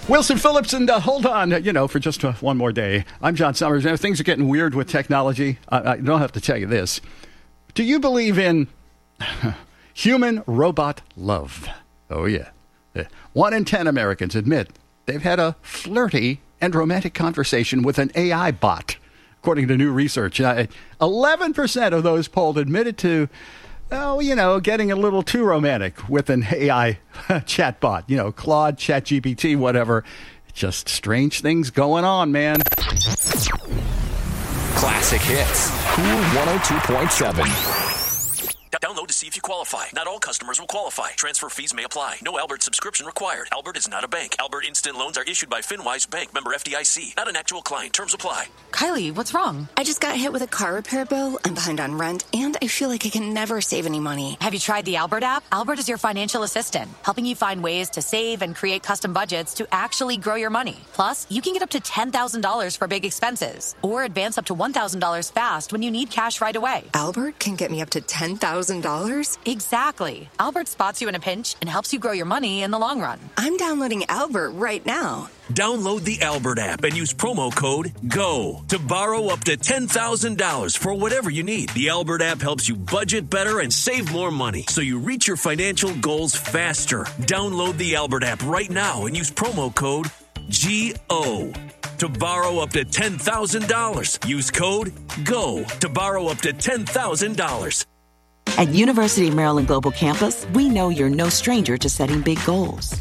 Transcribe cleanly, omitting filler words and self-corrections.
Wilson Phillips, and hold on, for just one more day. I'm John Summers. Now, things are getting weird with technology. I don't have to tell you this. Do you believe in human-robot love? Oh, yeah. 1 in 10 Americans admit they've had a flirty and romantic conversation with an AI bot, according to new research. 11% of those polled admitted to getting a little too romantic with an AI chatbot, Claude, ChatGPT, whatever. Just strange things going on, man. Classic hits. Cool 102.7. Download to see if you qualify. Not all customers will qualify. Transfer fees may apply. No Albert subscription required. Albert is not a bank. Albert Instant Loans are issued by FinWise Bank, member FDIC. Not an actual client. Terms apply. Kylie, what's wrong? I just got hit with a car repair bill. I'm behind on rent, and I feel like I can never save any money. Have you tried the Albert app? Albert is your financial assistant, helping you find ways to save and create custom budgets to actually grow your money. Plus, you can get up to $10,000 for big expenses, or advance up to $1,000 fast when you need cash right away. Albert can get me up to $10,000? Exactly. Albert spots you in a pinch and helps you grow your money in the long run. I'm downloading Albert right now. Download the Albert app and use promo code GO to borrow up to $10,000 for whatever you need. The Albert app helps you budget better and save more money so you reach your financial goals faster. Download the Albert app right now and use promo code GO to borrow up to $10,000. Use code GO to borrow up to $10,000. At University of Maryland Global Campus, we know you're no stranger to setting big goals.